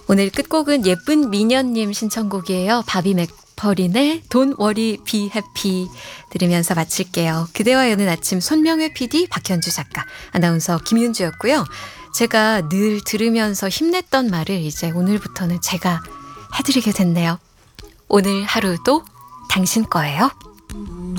오늘 끝곡은 예쁜 미녀님 신청곡이에요. 바비 맥퍼린의 Don't Worry Be Happy 들으면서 마칠게요. 그대와 여는 아침 손명회 PD, 박현주 작가, 아나운서 김윤주였고요. 제가 늘 들으면서 힘냈던 말을 이제 오늘부터는 제가 해드리게 됐네요. 오늘 하루도 당신 거예요.